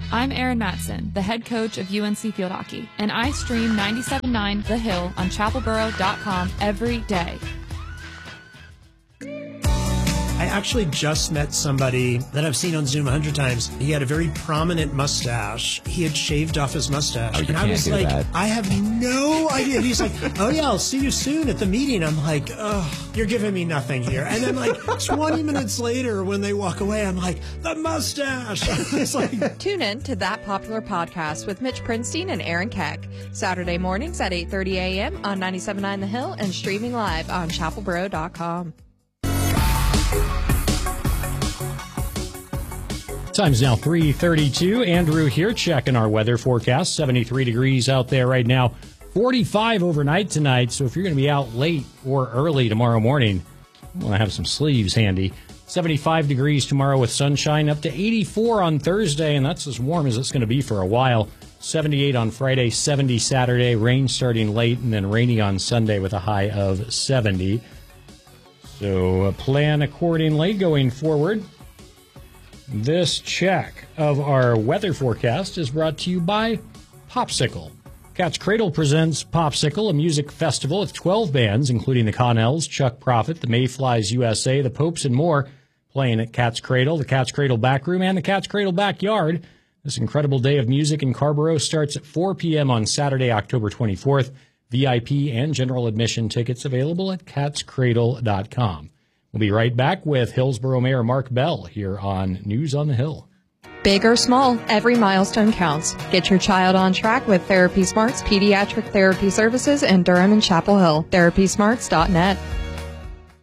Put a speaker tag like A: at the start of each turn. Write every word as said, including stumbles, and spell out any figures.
A: I'm Erin Matson, the head coach of U N C Field Hockey, and I stream ninety-seven point nine The Hill on chapel borough dot com every day.
B: I actually just met somebody that I've seen on Zoom a hundred times. He had a very prominent mustache. He had shaved off his mustache.
C: Oh, you
B: and I
C: can't
B: was
C: do
B: like,
C: that.
B: I have no idea. And he's like, oh yeah, I'll see you soon at the meeting. I'm like, oh, you're giving me nothing here. And then like twenty minutes later when they walk away, I'm like, the mustache. It's like,
D: Tune in to That Popular Podcast with Mitch Prinstein and Aaron Keck. Saturday mornings at eight thirty a.m. on ninety-seven point nine The Hill and streaming live on chapel borough dot com.
E: Time's now three thirty-two. Andrew here checking our weather forecast. seventy-three degrees out there right now. forty-five overnight tonight. So if you're going to be out late or early tomorrow morning, you want to have some sleeves handy. seventy-five degrees tomorrow with sunshine, up to eighty-four on Thursday, and that's as warm as it's going to be for a while. seventy-eight on Friday, seventy Saturday, rain starting late, and then rainy on Sunday with a high of seventy. So uh, plan accordingly going forward. This check of our weather forecast is brought to you by Popsicle. Cat's Cradle presents Popsicle, a music festival with twelve bands, including the Connells, Chuck Prophet, the Mayflies U S A, the Popes, and more, playing at Cat's Cradle, the Cat's Cradle Backroom, and the Cat's Cradle Backyard. This incredible day of music in Carrboro starts at four p.m. on Saturday, October twenty-fourth. V I P and general admission tickets available at cats cradle dot com. We'll be right back with Hillsborough Mayor Mark Bell here on News on the Hill.
D: Big or small, every milestone counts. Get your child on track with Therapy Smart's pediatric therapy services in Durham and Chapel Hill. therapy smarts dot net.